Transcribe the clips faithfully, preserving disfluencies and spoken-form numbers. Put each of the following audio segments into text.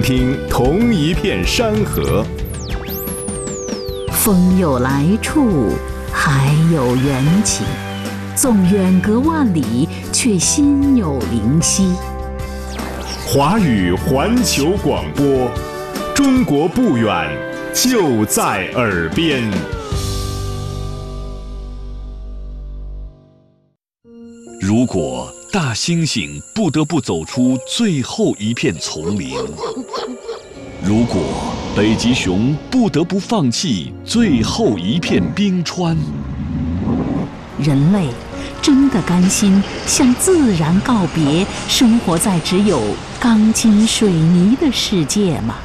听同一片山河。 风有来处，海有缘起，纵远隔万里，却心有灵犀。 华语环球广播，中国不远，就在耳边。 如果大猩猩不得不走出最后一片丛林，如果北极熊不得不放弃最后一片冰川， 人类真的甘心向自然告别，生活在只有钢筋水泥的世界吗？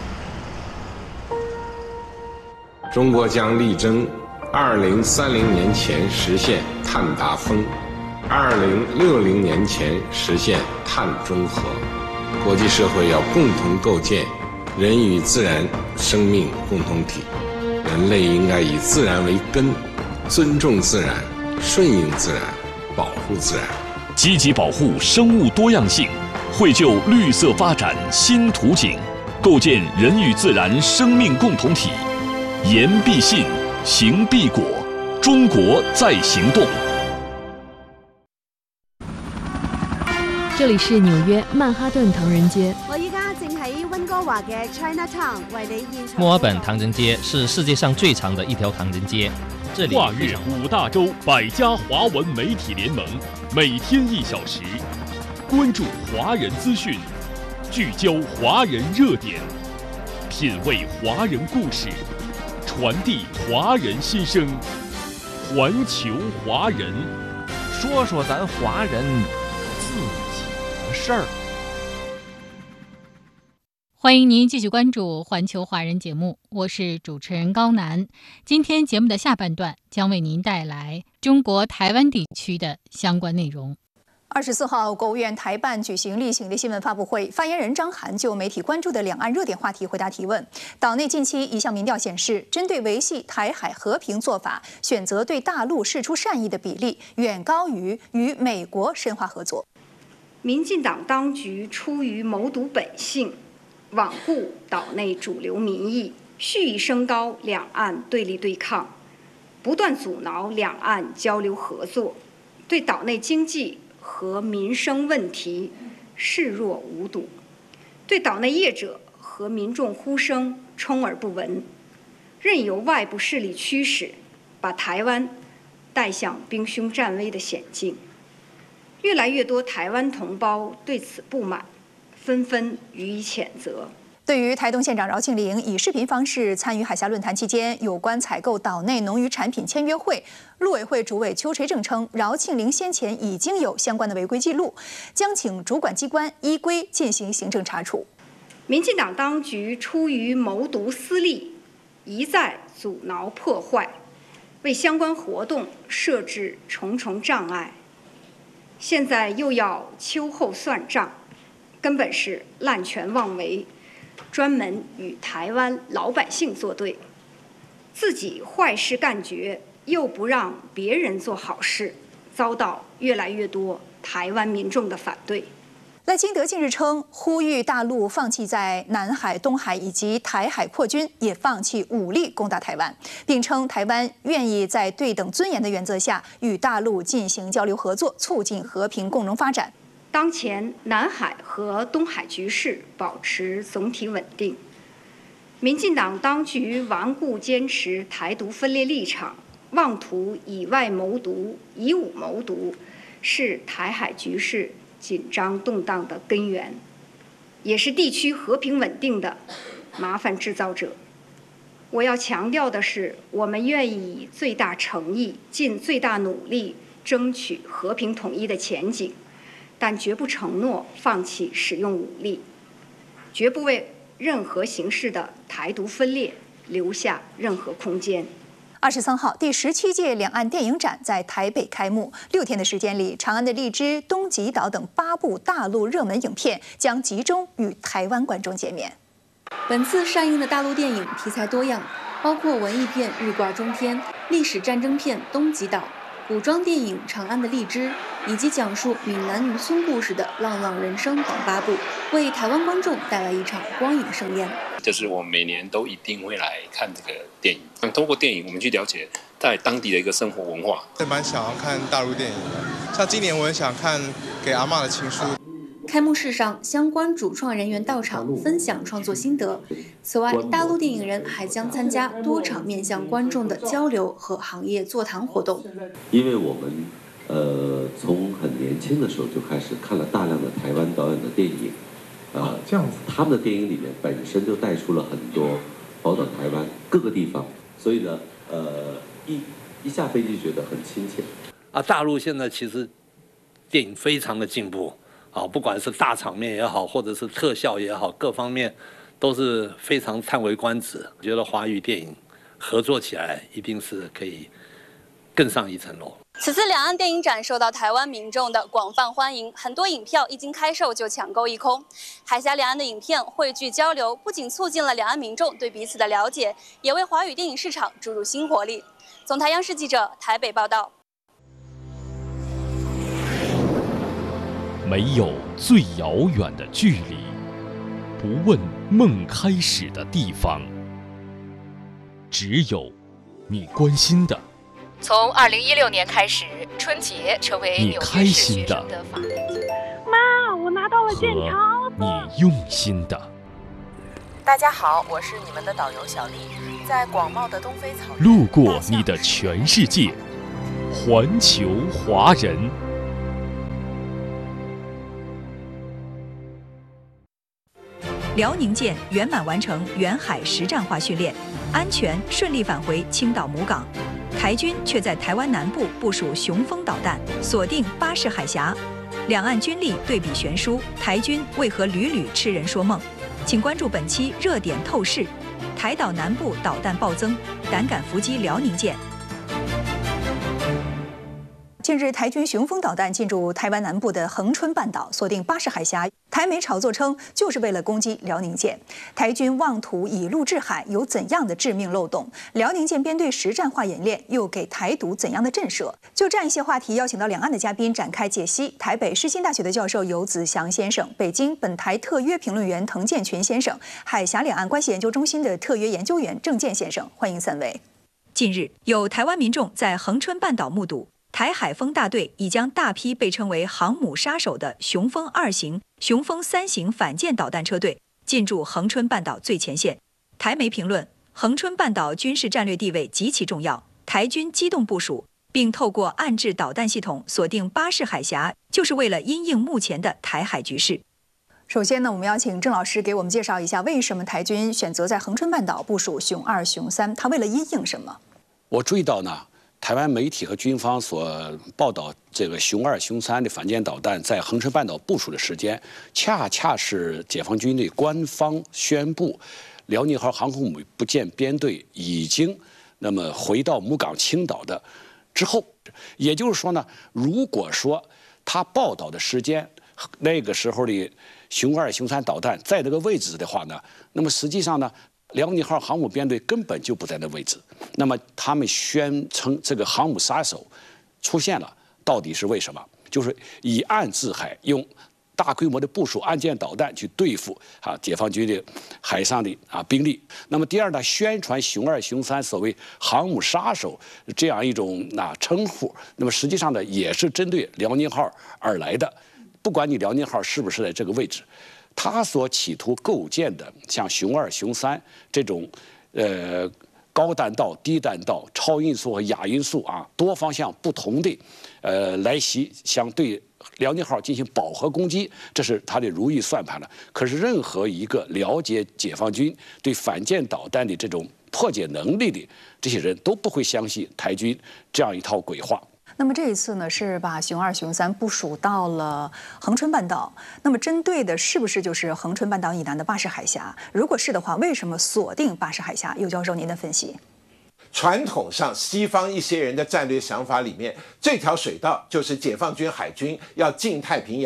中国将力争二零三零年前实现碳达峰，二零六零年前实现碳中和。国际社会要共同构建人与自然生命共同体，人类应该以自然为根，尊重自然，顺应自然，保护自然， 积极保护生物多样性，绘就绿色发展新图景，构建人与自然生命共同体。言必信，行必果，中國在行動。 這裡是紐約曼哈頓唐人街。 我依家正喺溫哥華嘅 Chinatown 為你現場。 墨爾本唐人街是世界上最長的一條唐人街。這裡跨越五大洲百家華文媒體聯盟，每天一小時，關注華人資訊，聚焦華人熱點，品味華人故事，傳遞華人心聲，環球華人， 說說咱華人自己的事兒。 歡迎您繼續關注環球華人節目，我是主持人高楠。今天節目的下半段將為您帶來中國台灣地區的相關內容。 二十四號，國務院台辦舉行例行的新聞發佈會，發言人張涵就媒體關注的兩岸熱點話題回答提問。黨內近期一項民調顯示，針對維繫台海和平做法，選擇對大陸釋出善意的比例遠高於與美國深化合作。 民進黨當局出於謀獨本性，罔顧島內主流民意，蓄意升高兩岸對立對抗，不斷阻撓兩岸交流合作，對島內經濟和民生問題視若無睹，對島內業者和民眾呼聲充耳不聞，任由外部勢力驅使，把台灣帶向兵凶戰危的險境。越來越多台灣同胞對此不滿，紛紛予以譴責。 對於台東縣長饒慶鈴以視頻方式參與海峽論壇期間有關採購島內農漁產品簽約會，陸委會主委邱垂正稱，饒慶鈴先前已經有相關的違規記錄，將請主管機關依規進行行政查處。 民進黨當局出於謀獨私利，一再阻撓破壞，為相關活動設置重重障礙，現在又要秋後算賬，根本是濫權妄為，專門與台灣老百姓作對，自己壞事幹絕，又不讓別人做好事，遭到越來越多台灣民眾的反對。 賴清德近日稱，呼籲大陸放棄在南海、東海以及台海擴軍，也放棄武力攻打台灣，並稱台灣願意在對等尊嚴的原則下與大陸進行交流合作，促進和平共榮發展。 當前南海和東海局勢保持總體穩定，民進黨當局頑固堅持台獨分裂立場，妄圖以外謀獨、以武謀獨，是台海局勢緊張動盪的根源，也是地區和平穩定的麻煩製造者。我要強調的是，我們願意以最大誠意、盡最大努力爭取和平統一的前景，但絕不承諾放棄使用武力，絕不為任何形式的台獨分裂留下任何空間。 二十三號，第十七屆兩岸電影展在台北開幕。六天的時間裡，長安的荔枝、東極島等八部大陸熱門影片將集中與台灣觀眾見面。 本次上映的大陸電影題材多樣，包括文藝片《日掛中天》、歷史戰爭片《東極島》、 古装电影《长安的荔枝》，以及讲述闽南渔村故事的《浪浪人生》等八部，为台湾观众带来一场光影盛宴。 就是我们每年都一定会来看这个电影，通过电影我们去了解在当地的一个生活文化。 也蛮想要看大陆电影的，像今年我也想看《给阿嬷的情书》。 开幕式上，相关主创人员到场分享创作心得。此外，大陆电影人还将参加多场面向观众的交流和行业座谈活动。 因为我们呃从很年轻的时候就开始看了大量的台湾导演的电影，呃，这样子，他们的电影里面本身就带出了很多宝岛台湾各个地方，所以呢，呃，一一下飞机觉得很亲切。 啊，大陆现在其实电影非常的进步。啊，不管是大场面也好，或者是特效也好，各方面都是非常叹为观止。我觉得华语电影合作起来一定是可以更上一层楼。 此次两岸电影展受到台湾民众的广泛欢迎，很多影票一经开售就抢购一空。海峡两岸的影片汇聚交流，不仅促进了两岸民众对彼此的了解，也为华语电影市场注入新活力。总台央视记者台北报道。 没有最遥远的距离，不问梦开始的地方，只有你关心的。 从二零一六年开始，春节成为纽约市学生的法定节日。 妈，我拿到了健康。 和你用心的。 大家好，我是你们的导游小丽，在广袤的东非草原， 路过你的全世界，环球华人。 辽宁舰圆满完成远海实战化训练，安全顺利返回青岛母港。台军却在台湾南部部署雄风导弹，锁定巴士海峡。两岸军力对比悬殊，台军为何屡屡痴人说梦？请关注本期热点透视：台岛南部导弹暴增，胆敢伏击辽宁舰。 近日，台军雄风导弹进驻台湾南部的恒春半岛，锁定巴士海峡。台媒炒作称，就是为了攻击辽宁舰。台军妄图以陆制海，有怎样的致命漏洞？辽宁舰编队实战化演练又给台独怎样的震慑？就这样一些话题，邀请到两岸的嘉宾展开解析。台北世新大学的教授游子祥先生，北京本台特约评论员滕建群先生，海峡两岸关系研究中心的特约研究员郑健先生，欢迎三位。 近日，有台湾民众在恒春半岛目睹。台海风大队已将大批被称为航母杀手的雄风二型、雄风三型反舰导弹车队进驻恒春半岛最前线。台媒评论，恒春半岛军事战略地位极其重要，台军机动部署，并透过岸置导弹系统锁定巴士海峡，就是为了因应目前的台海局势。 首先呢，我们邀请郑老师给我们介绍一下，为什么台军选择在恒春半岛部署雄二、雄三？他为了因应什么？ 我注意到呢。台湾媒体和军方所报道，这个雄二、雄三的反舰导弹在恒春半岛部署的时间，恰恰是解放军的官方宣布，辽宁号航空母部舰编队已经那么回到母港青岛的之后。也就是说呢，如果说他报道的时间那个时候的雄二、雄三导弹在这个位置的话呢，那么实际上呢。辽宁号航母编队根本就不在那位置，那么他们宣称这个航母杀手出现了，到底是为什么？就是以岸制海，用大规模的部署岸舰导弹去对付啊解放军的海上的啊兵力。那么第二呢，宣传雄二、雄三所谓航母杀手这样一种啊称呼，那么实际上呢也是针对辽宁号而来的，不管你辽宁号是不是在这个位置。他所企图构建的像雄二、雄三这种，呃，高弹道、低弹道、超音速和亚音速啊，多方向不同的，呃，来袭，相对辽宁号进行饱和攻击，这是他的如意算盘了。可是，任何一个了解解放军对反舰导弹的这种破解能力的这些人都不会相信台军这样一套鬼话。 那么这一次呢，是把雄二、雄三部署到了恒春半岛。那么针对的是不是就是恒春半岛以南的巴士海峡？如果是的话，为什么锁定巴士海峡？尤教授，您的分析。 传统上，西方一些人的战略想法里面，这条水道就是解放军海军要进太平洋，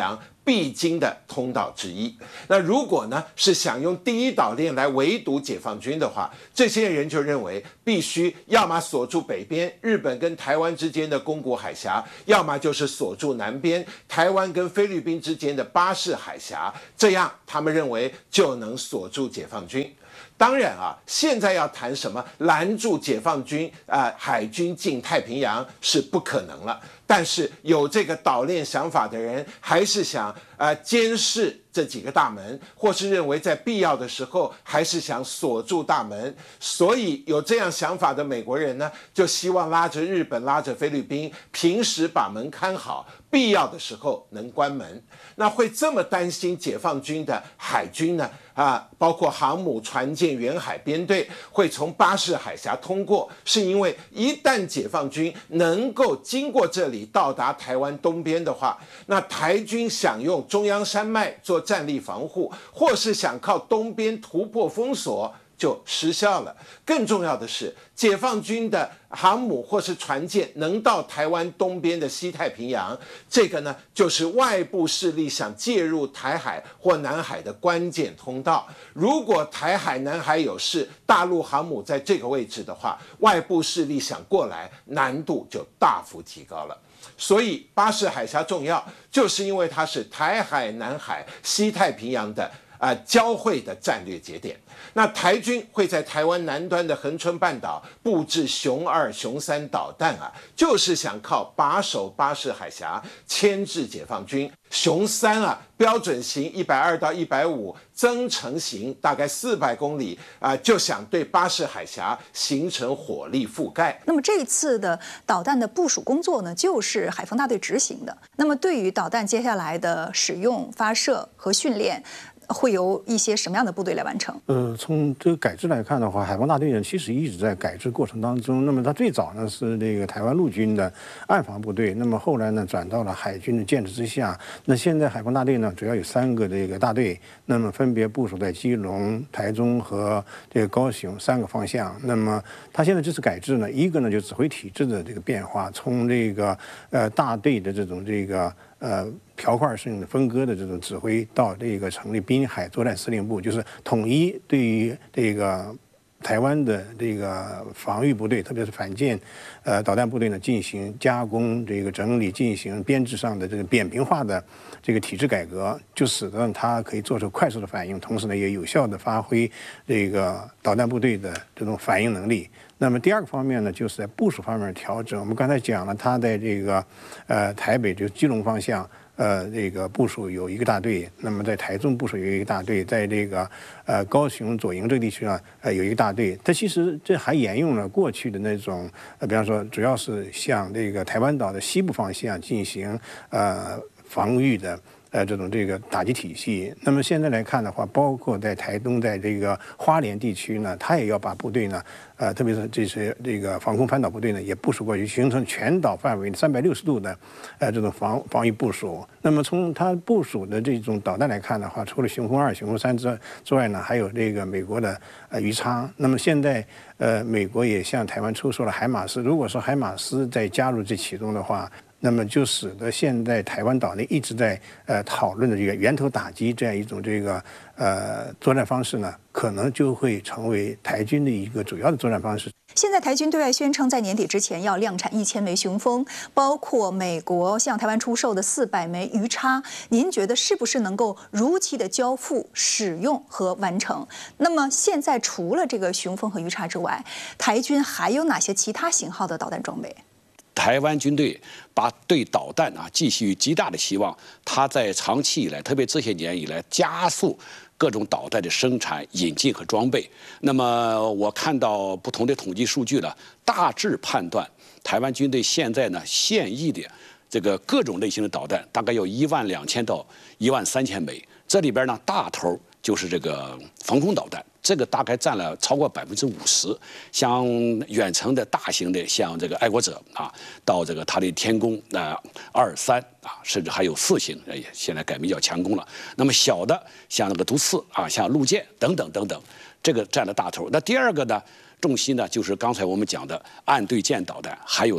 必经的通道之一。那如果呢是想用第一岛链来围堵解放军的话，这些人就认为必须要么锁住北边日本跟台湾之间的宫古海峡，要么就是锁住南边台湾跟菲律宾之间的巴士海峡，这样他们认为就能锁住解放军。当然啊，现在要谈什么拦住解放军啊、呃、海军进太平洋是不可能了。但是有这个岛链想法的人，还是想呃监视这几个大门，或是认为在必要的时候还是想锁住大门。所以有这样想法的美国人呢，就希望拉着日本、拉着菲律宾，平时把门看好，必要的时候能关门。那会这么担心解放军的海军呢？啊，包括航母、船舰、远海编队会从巴士海峡通过，是因为一旦解放军能够经过这里到达台湾东边的话，那台军想用中央山脉做战力防护，或是想靠东边突破封锁，就失效了。更重要的是，解放军的航母或是船舰能到台湾东边的西太平洋，这个呢就是外部势力想介入台海或南海的关键通道。如果台海、南海有事，大陆航母在这个位置的话，外部势力想过来，难度就大幅提高了。所以巴士海峡重要，就是因为它是台海、南海、西太平洋的啊、呃、交汇的战略节点。那台军会在台湾南端的恒春半岛布置熊二、熊三导弹啊，就是想靠把守巴士海峡牵制解放军。熊三啊，标准型一百二到一百五，增程型大概四百公里啊、呃，就想对巴士海峡形成火力覆盖。 那么这一次的导弹的部署工作呢，就是海防大队执行的。那么对于导弹接下来的使用、发射和训练，会由一些什么样的部队来完成？ 呃，从这个改制来看的话，海防大队呢其实一直在改制过程当中。那么它最早呢是这个台湾陆军的岸防部队，那么后来呢转到了海军的建制之下。那现在海防大队呢主要有三个这个大队，那么分别部署在基隆、台中和这个高雄三个方向。那么它现在这次改制呢，一个呢就指挥体制的这个变化，从这个呃大队的这种这个呃。条块性的分割的这种指挥，到这个成立滨海作战司令部，就是统一对于这个台湾的这个防御部队，特别是反舰呃导弹部队呢，进行加工、这个整理、进行编制上的这个扁平化的这个体制改革，就使得它可以做出快速的反应，同时呢也有效的发挥这个导弹部队的这种反应能力。那么第二个方面呢，就是在部署方面的调整。我们刚才讲了，它在这个呃台北就是基隆方向。呃，这个部署有一个大队，那么在台中部署有一个大队，在这个呃高雄左营这个地区呢，呃有一个大队。它其实这还沿用了过去的那种，呃，比方说主要是向这个台湾岛的西部方向进行呃防御的。呃，这种这个打击体系，那么现在来看的话，包括在台东，在这个花莲地区呢，它也要把部队呢，呃，特别是这些这个防空反导部队呢，也部署过去，形成全岛范围三百六十度的，呃，这种防防御部署。那么从它部署的这种导弹来看的话，除了雄风二、雄风三之之外呢，还有这个美国的呃鱼叉。那么现在呃，美国也向台湾出售了海马斯，如果说海马斯再加入这其中的话。那么就使得现在台湾岛内一直在呃讨论的这个源头打击这样一种这个呃作战方式呢，可能就会成为台军的一个主要的作战方式。 现在台军对外宣称，在年底之前要量产一千枚雄风，包括美国向台湾出售的四百枚鱼叉。您觉得是不是能够如期的交付、使用和完成？那么现在除了这个雄风和鱼叉之外，台军还有哪些其他型号的导弹装备？ 台湾军队把对导弹啊寄予极大的希望，它在长期以来，特别这些年以来，加速各种导弹的生产、引进和装备。那么我看到不同的统计数据了，大致判断台湾军队现在呢现役的这个各种类型的导弹大概有一万两千到一万三千枚，这里边呢大头就是这个防空导弹。这个大概占了超过百分之五十，像远程的大型的，像这个爱国者啊，到这个它的天宫啊二三啊，甚至还有四型，哎，现在改名叫强攻了。那么小的像那个毒刺啊，像陆舰等等等等，这个占了大头。那第二个呢，重心呢就是刚才我们讲的岸对舰导弹，还有呢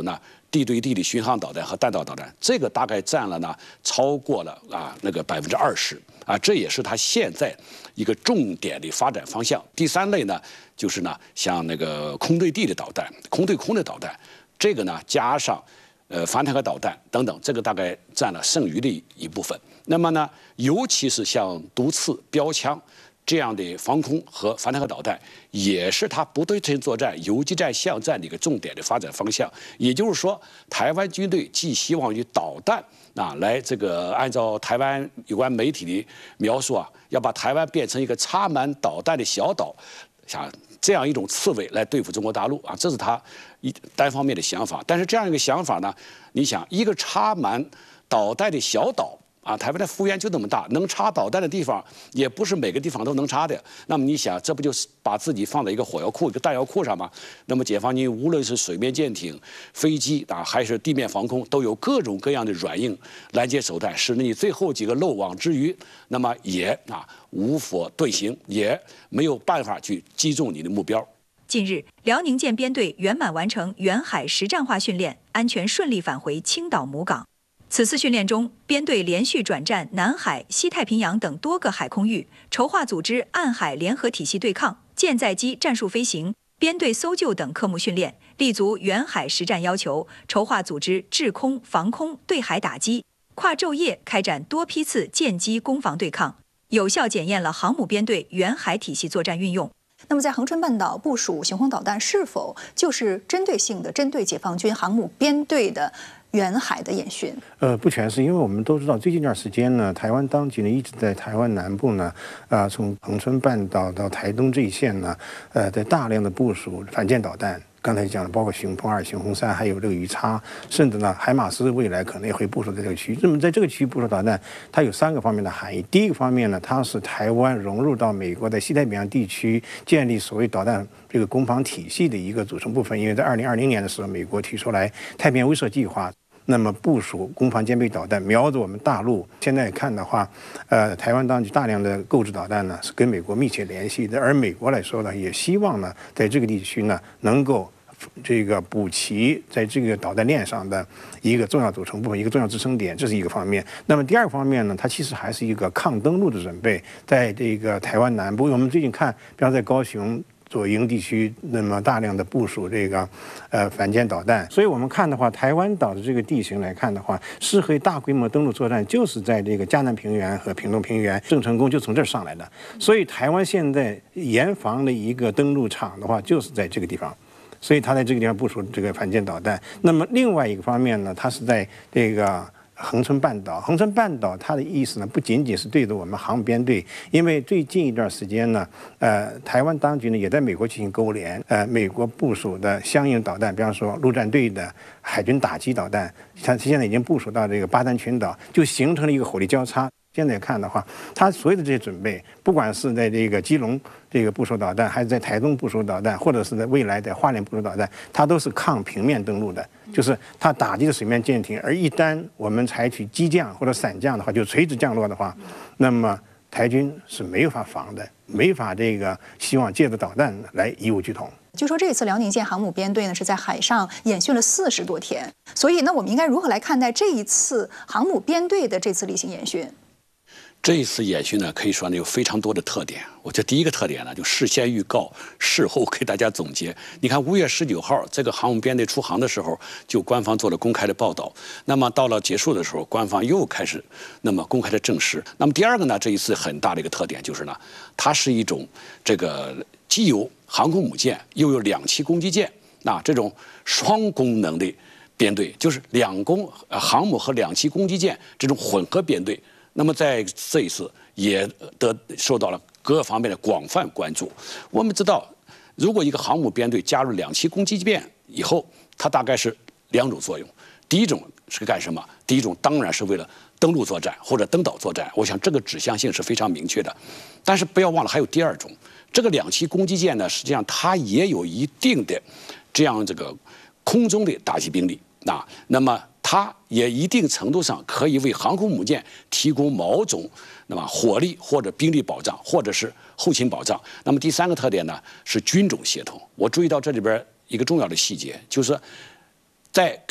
地对地的巡航导弹和弹道导弹，这个大概占了呢超过了啊那个百分之二十啊，这也是它现在一个重点的发展方向。第三类呢，就是呢像那个空对地的导弹、空对空的导弹，这个呢加上呃反坦克导弹等等，这个大概占了剩余的一部分。那么呢，尤其是像毒刺、标枪这样的防空和反坦克导弹，也是它不对称作战、游击战、巷战的一个重点的发展方向。也就是说，台湾军队寄希望于导弹啊，来这个按照台湾有关媒体的描述啊，要把台湾变成一个插满导弹的小岛，像这样一种刺猬来对付中国大陆啊，这是他一单方面的想法。但是这样一个想法呢，你想一个插满导弹的小岛。啊，台湾的幅员就那么大，能插导弹的地方也不是每个地方都能插的。那么你想，这不就是把自己放在一个火药库、一个弹药库上吗？那么解放军无论是水面舰艇、飞机啊，还是地面防空，都有各种各样的软硬拦截手段，使得你最后几个漏网之鱼，那么也啊无法遁形，也没有办法去击中你的目标。 近日，辽宁舰编队圆满完成远海实战化训练，安全顺利返回青岛母港。此次训练中，编队连续转战南海、西太平洋等多个海空域，筹划组织岸海联合体系对抗、舰载机战术飞行、编队搜救等科目训练，立足远海实战要求，筹划组织制空、防空、对海打击，跨昼夜开展多批次舰机攻防对抗，有效检验了航母编队远海体系作战运用。 那么，在恒春半岛部署雄风导弹，是否就是针对性的针对解放军航母编队的远海的演训？ 呃，不全是，因为我们都知道，最近一段时间呢，台湾当局呢一直在台湾南部呢，啊、呃，从恒春半岛到台东这一线呢，呃，在大量的部署反舰导弹。刚才讲的，包括雄风二、雄风三，还有这个鱼叉，甚至呢，海马斯未来可能也会部署在这个区域。那么在这个区域部署导弹，它有三个方面的含义。第一个方面呢，它是台湾融入到美国在西太平洋地区建立所谓导弹这个攻防体系的一个组成部分。因为在二零二零年的时候，美国提出来太平洋威慑计划。那么部署攻防兼备导弹，瞄着我们大陆。现在看的话，呃，台湾当局大量的购置导弹呢，是跟美国密切联系的。而美国来说呢，也希望呢，在这个地区呢，能够这个补齐在这个导弹链上的一个重要组成部分，一个重要支撑点，这是一个方面。那么第二个方面呢，它其实还是一个抗登陆的准备，在这个台湾南部，我们最近看，比方在高雄。左营地区那么大量的部署这个呃反舰导弹，所以我们看的话，台湾岛的这个地形来看的话，适合大规模登陆作战，就是在这个嘉南平原和屏东平原，郑成功就从这儿上来的。所以台湾现在严防的一个登陆场的话，就是在这个地方。所以他在这个地方部署这个反舰导弹。那么另外一个方面呢，它是在这个恒春半岛，恒春半岛它的意思呢，不仅仅是对着我们航母编队，因为最近一段时间呢，呃，台湾当局呢也在美国进行勾连，呃，美国部署的相应导弹，比方说陆战队的海军打击导弹，它现在已经部署到这个巴丹群岛，就形成了一个火力交叉。现在看的话，它所有的这些准备，不管是在这个基隆这个部署导弹，还是在台东部署导弹，或者是在未来在花莲部署导弹，它都是抗平面登陆的，就是它打击的水面舰艇。而一旦我们采取激降或者散降的话，就垂直降落的话，那么台军是没有法防的，没法这个希望借着导弹来以武拒统。 据说这次辽宁舰航母编队呢是在海上演训了四十多天，所以那我们应该如何来看待这一次航母编队的这次例行演训？ 这一次演训呢，可以说呢有非常多的特点。我觉得第一个特点呢，就事先预告，事后给大家总结。你看，五月十九号这个航母编队出航的时候，就官方做了公开的报道。那么到了结束的时候，官方又开始那么公开的证实。那么第二个呢，这一次很大的一个特点就是呢，它是一种这个既有航空母舰，又有两栖攻击舰，那这种双功能的编队，就是两攻呃航母和两栖攻击舰这种混合编队。那么在这一次也得受到了各方面的广泛关注。我们知道，如果一个航母编队加入两栖攻击舰以后，它大概是两种作用。第一种是干什么？第一种当然是为了登陆作战或者登岛作战。我想这个指向性是非常明确的。但是不要忘了还有第二种，这个两栖攻击舰呢，实际上它也有一定的这样这个空中的打击兵力啊。那么它也一定程度上可以为航空母舰提供某种那么火力或者兵力保障，或者是后勤保障。那么第三个特点呢是军种协同。我注意到这里边一个重要的细节，就是在给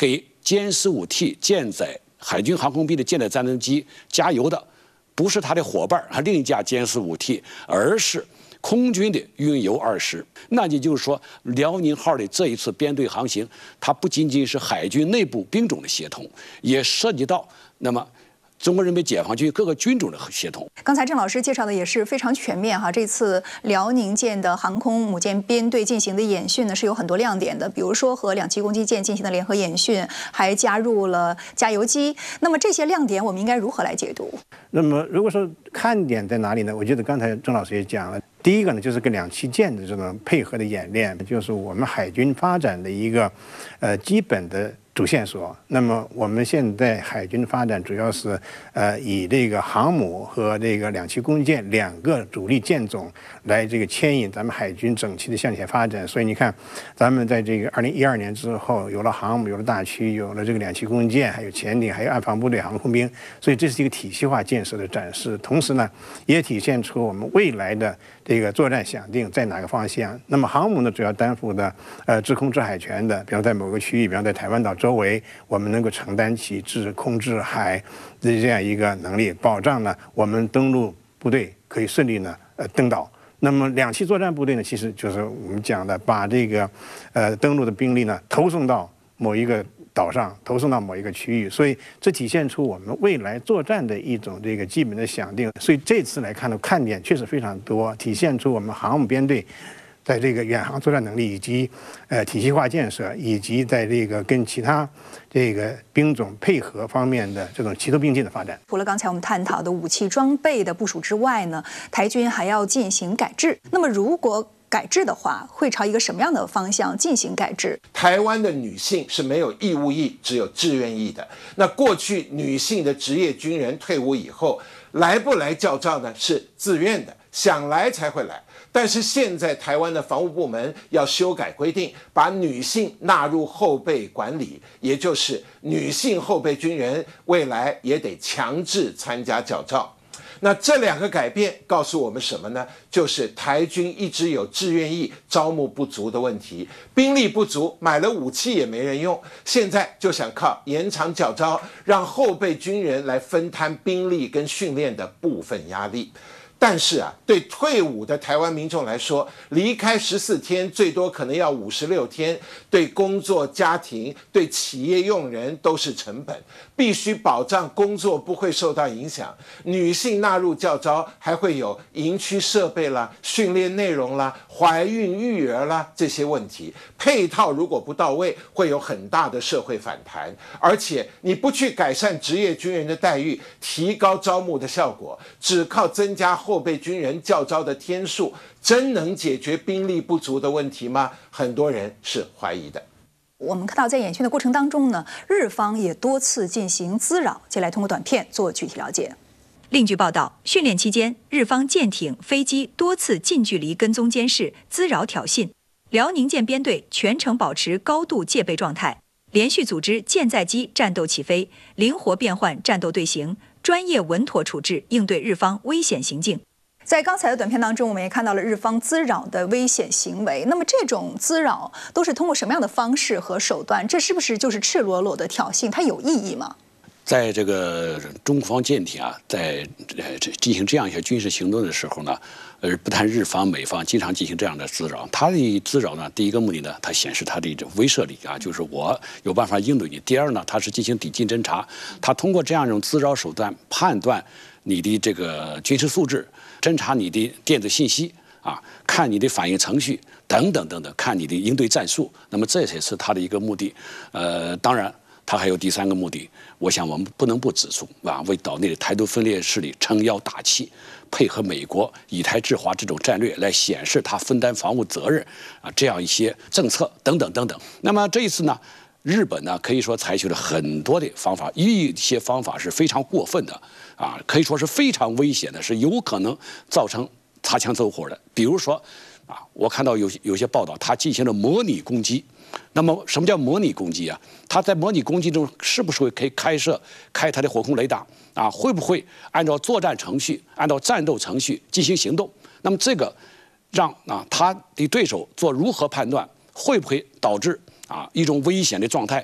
歼十五 T 舰载海军航空兵的舰载战斗机加油的，不是他的伙伴儿，另一架歼十五 T， 而是空军的运油二师。那也就是说，辽宁号的这一次编队航行，它不仅仅是海军内部兵种的协同，也涉及到那么中国人民解放军各个军种的协同。 刚才郑老师介绍的也是非常全面哈。这次辽宁舰的航空母舰编队进行的演训呢，是有很多亮点的，比如说和两栖攻击舰进行的联合演训，还加入了加油机。那么这些亮点，我们应该如何来解读？ 那么如果说看点在哪里呢？我觉得刚才郑老师也讲了，第一个呢就是跟两栖舰的这种配合的演练，就是我们海军发展的一个呃基本的主线索。那么我们现在海军发展主要是呃以这个航母和这个两栖攻击舰两个主力舰种来这个牵引咱们海军整齐的向前发展。所以你看，咱们在这个二零一二年之后，有了航母，有了大驱，有了这个两栖攻击舰，还有潜艇，还有岸防部队、航空兵。所以这是一个体系化建设的展示，同时呢，也体现出我们未来的这个作战想定在哪个方向。那么航母呢，主要担负的呃制空制海权的，比方在某个区域，比方在台湾岛周围，我们能够承担起制空制海的这样一个能力，保障呢我们登陆部队可以顺利呢呃登岛。那么两栖作战部队呢，其实就是我们讲的把这个呃登陆的兵力呢投送到某一个岛上，投送到某一个区域，所以这体现出我们未来作战的一种这个基本的想定。所以这次来看的看点确实非常多，体现出我们航母编队在这个远航作战能力以及呃体系化建设，以及在这个跟其他这个兵种配合方面的这种齐头并进的发展。 除了刚才我们探讨的武器装备的部署之外呢，台军还要进行改制。那么如果改制的话，会朝一个什么样的方向进行改制？ 台湾的女性是没有义务役，只有志愿役的。那过去女性的职业军人退伍以后，来不来教召呢？是自愿的，想来才会来。但是现在台湾的防务部门要修改规定，把女性纳入后备管理，也就是女性后备军人未来也得强制参加教召。那这两个改变告诉我们什么呢？就是台军一直有志愿役招募不足的问题，兵力不足，买了武器也没人用。现在就想靠延长教召，让后备军人来分摊兵力跟训练的部分压力。但是啊，对退伍的台湾民众来说，离开十四天，最多可能要五十六天，对工作、家庭、对企业用人都是成本，必须保障工作不会受到影响。女性纳入教召，还会有营区设备啦、训练内容啦、怀孕育儿啦这些问题，配套如果不到位，会有很大的社会反弹。而且你不去改善职业军人的待遇，提高招募的效果，只靠增加后备军人教召的天数，真能解决兵力不足的问题吗？很多人是怀疑的。 我们看到在演训的过程当中呢，日方也多次进行滋扰。接下来通过短片做具体了解。 另据报道，训练期间，日方舰艇、飞机多次近距离跟踪监视、滋扰挑衅，辽宁舰编队全程保持高度戒备状态，连续组织舰载机战斗起飞，灵活变换战斗队形，专业稳妥处置应对日方危险行径。 在刚才的短片当中，我们也看到了日方滋扰的危险行为。那么这种滋扰都是通过什么样的方式和手段？这是不是就是赤裸裸的挑衅？它有意义吗？ 在这个中国方舰艇啊，在呃进行这样一些军事行动的时候呢，呃，不但日方、美方经常进行这样的滋扰，它的滋扰呢，第一个目的呢，它显示它的这威慑力啊，就是我有办法应对你。第二呢，它是进行抵近侦察，它通过这样一种滋扰手段判断你的这个军事素质，侦查你的电子信息啊，看你的反应程序等等等等，看你的应对战术。那么这也是它的一个目的。呃，当然。它还有第三个目的，我想我们不能不指出啊，为岛内的台独分裂势力撑腰打气，配合美国以台制华这种战略来显示它分担防务责任啊，这样一些政策等等等等。那么这一次呢，日本呢可以说采取了很多的方法，一些方法是非常过分的啊，可以说是非常危险的，是有可能造成擦枪走火的。比如说啊，我看到有有些报道，它进行了模拟攻击。那么，什么叫模拟攻击啊？它在模拟攻击中是不是会可以开设开它的火控雷达啊？会不会按照作战程序、按照战斗程序进行行动？那么这个让啊他的对手做如何判断？会不会导致啊一种危险的状态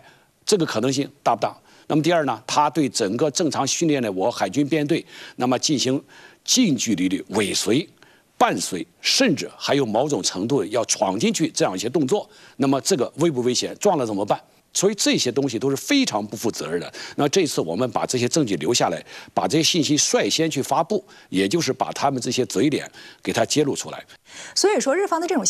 这个可能性大不大？那么第二呢，他对整个正常训练的我海军编队，那么进行近距离的尾随、伴随，甚至还有某种程度的要闯进去这样一些动作，那么这个危不危险？撞了怎么办？所以这些东西都是非常不负责任的。那这次我们把这些证据留下来，把这些信息率先去发布，也就是把他们这些嘴脸给他揭露出来。 所以说，日方的这种